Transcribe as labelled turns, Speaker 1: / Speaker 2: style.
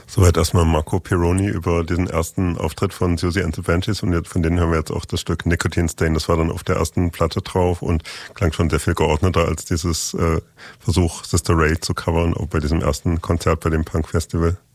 Speaker 1: Soweit erstmal Marco Pirroni über diesen ersten Auftritt von Siouxsie and the Banshees und von denen hören wir jetzt auch das Stück Nicotine Stain. Das war dann auf der ersten Platte drauf und klang schon sehr viel geordneter als dieses Versuch, Sister Ray zu covern, auch bei diesem ersten Konzert bei dem Punk-Festival.